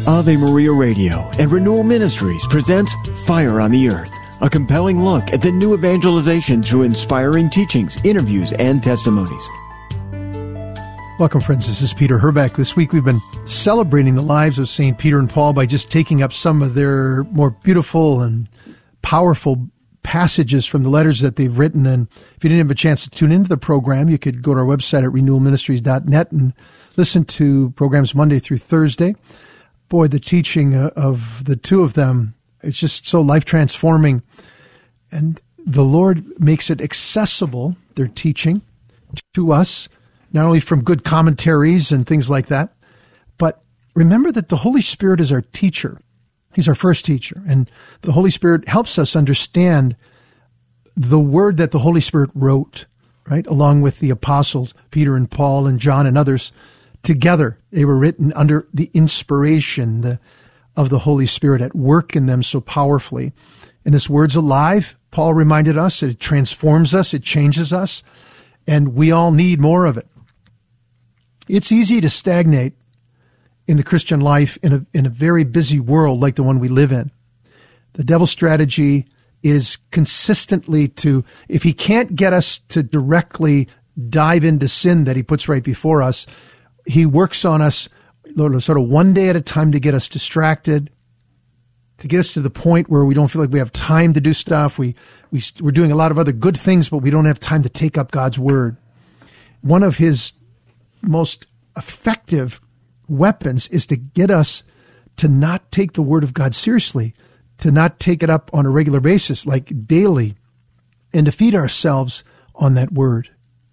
Ave Maria Radio and Renewal Ministries presents Fire on the Earth, a compelling look at the new evangelization through inspiring teachings, interviews, and testimonies. Welcome, friends. This is Peter Herbeck. This week we've been celebrating the lives of St. Peter and Paul by just taking up some of their more beautiful and powerful passages from the letters that they've written. And if you didn't have a chance to tune into the program, you could go to our website at renewalministries.net and listen to programs Monday through Thursday. Boy, the teaching of the two of them, it's just so life-transforming. And the Lord makes it accessible, their teaching, to us, not only from good commentaries and things like that, but remember that the Holy Spirit is our teacher. He's our first teacher. And the Holy Spirit helps us understand the word that the Holy Spirit wrote, right? Along with the apostles, Peter and Paul and John and others. Together, they were written under the inspiration of the Holy Spirit at work in them so powerfully. And this word's alive. Paul reminded us that it transforms us, it changes us, and we all need more of it. It's easy to stagnate in the Christian life in a very busy world like the one we live in. The devil's strategy is consistently if he can't get us to directly dive into sin that he puts right before us, he works on us sort of one day at a time to get us distracted, to get us to the point where we don't feel like we have time to do stuff. We're doing a lot of other good things, but we don't have time to take up God's word. One of his most effective weapons is to get us to not take the word of God seriously, to not take it up on a regular basis, like daily, and to feed ourselves on that word.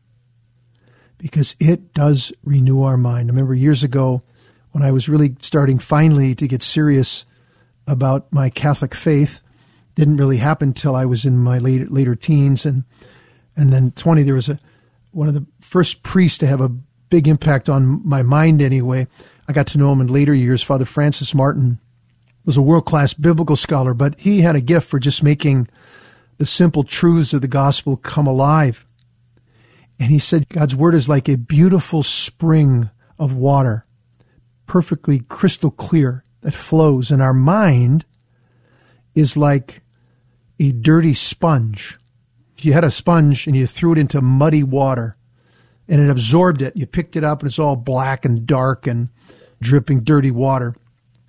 Because it does renew our mind. I remember years ago when I was really starting finally to get serious about my Catholic faith. Didn't really happen till I was in my later teens. And then 20, there was one of the first priests to have a big impact on my mind anyway. I got to know him in later years. Father Francis Martin was a world-class biblical scholar, but he had a gift for just making the simple truths of the gospel come alive. And he said, God's word is like a beautiful spring of water, perfectly crystal clear, that flows. And our mind is like a dirty sponge. If you had a sponge and you threw it into muddy water and it absorbed it, you picked it up and it's all black and dark and dripping dirty water.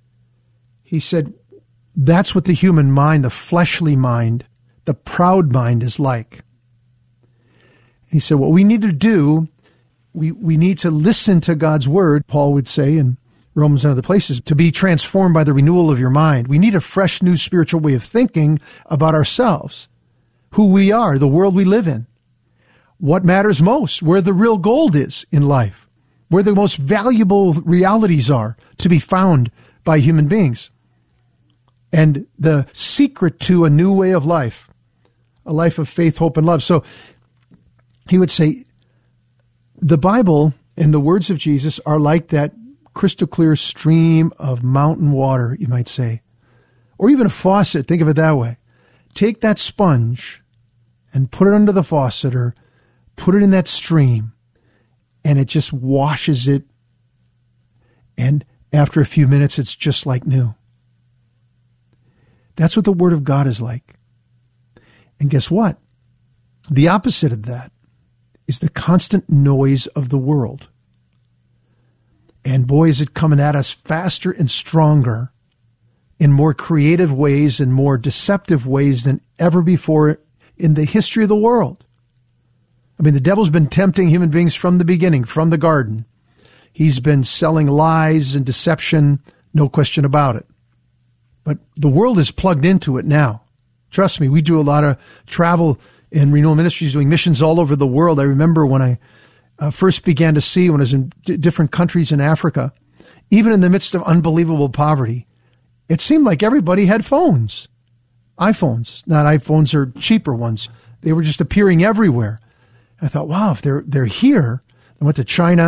He said, that's what the human mind, the fleshly mind, the proud mind is like. He said, what we need to do, we need to listen to God's word, Paul would say in Romans and other places, to be transformed by the renewal of your mind. We need a fresh new spiritual way of thinking about ourselves, who we are, the world we live in, what matters most, where the real gold is in life, where the most valuable realities are to be found by human beings, and the secret to a new way of life, a life of faith, hope, and love. So he would say, the Bible and the words of Jesus are like that crystal clear stream of mountain water, you might say, or even a faucet. Think of it that way. Take that sponge and put it under the faucet or put it in that stream, and it just washes it. And after a few minutes, it's just like new. That's what the Word of God is like. And guess what? The opposite of that is the constant noise of the world. And boy, is it coming at us faster and stronger in more creative ways and more deceptive ways than ever before in the history of the world. I mean, the devil's been tempting human beings from the beginning, from the garden. He's been selling lies and deception, no question about it. But the world is plugged into it now. Trust me, we do a lot of travel in Renewal Ministries doing missions all over the world. I remember when I first began to see, when I was in different countries in Africa, even in the midst of unbelievable poverty, it seemed like everybody had phones. iPhones. Not iPhones or cheaper ones. They were just appearing everywhere. I thought, wow, if they're here. I went to China.